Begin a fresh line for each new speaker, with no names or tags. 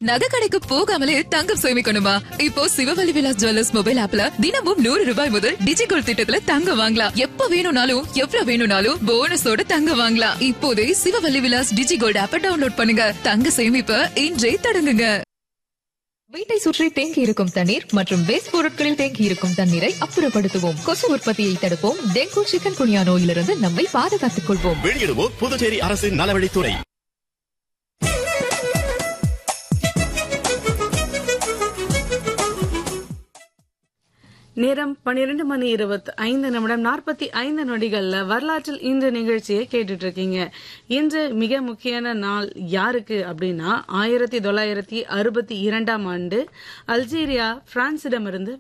நகை கடைக்கு போகாமலே தங்கம் சேமிக்கணுமா? இப்போ சிவவல்லி விலாஸ் ஜுவல்லர்ஸ் மொபைல் ஆப்ல தினமும் 100 ரூபாய் முதல் டிஜிகோல்ட் திட்டத்துல தங்கம் வாங்கலாம். எப்ப வேணும்னாலும் எவ்வளவு வேணும்னாலும் போனஸோட தங்கம் வாங்கலாம். இப்போதே சிவவல்லி விலாஸ் டிஜிகோல்ட் ஆப்பை டவுன்லோட் பண்ணுங்க. தங்க சேமிப்பை இன்றே தொடங்குங்க. வீட்டை சுற்றி தேங்கி இருக்கும் தண்ணீர் மற்றும் வேஸ்ட் பொருட்களில் தேங்கி இருக்கும் தண்ணீரை அப்புறப்படுத்துவோம். கொசு உற்பத்தியை தடுப்போம். டெங்கு, சிக்கன் குனியா நோயிலிருந்து நம்மை பாதுகாத்துக் கொள்வோம்.
வெளியிடுவோம் புதுச்சேரி அரசின் நலவழித்துறை.
நேரம் 12:25 45 நொடிகள்ல வரலாற்றில் இன்று நிகழ்ச்சியை கேட்டுட்டு இருக்கீங்க. இன்று மிக முக்கியமான நாள் யாருக்கு அப்படின்னா 1962 அல்ஜீரியா பிரான்சிடமிருந்து